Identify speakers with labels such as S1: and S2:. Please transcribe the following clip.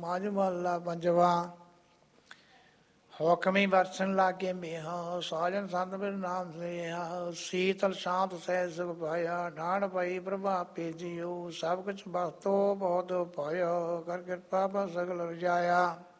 S1: ਮਾਝ ਮਹੱਲਾ ਪੰਜਵਾ। ਹੁਕਮੀ ਵਰਸਨ ਲਾਗੇ ਮੇਹਾ, ਸਾਜਨ ਸੰਤ ਬਿਰ ਨਾਮ ਸਨੇਹਾ। ਸੀਤਲ ਸ਼ਾਂਤ ਸਹਿਜ ਸੁਖ ਪਾਇਆ, ਠਾਣ ਪਈ ਪ੍ਰਭਾ ਭੇਜਿਓ। ਸਭ ਕੁਛ ਵਸਤੋ ਬਹੁਤ ਪਾਇਆ, ਕਰ ਕਿਰਪਾ ਪਰ ਸਗਲ ਰਜਾਇਆ।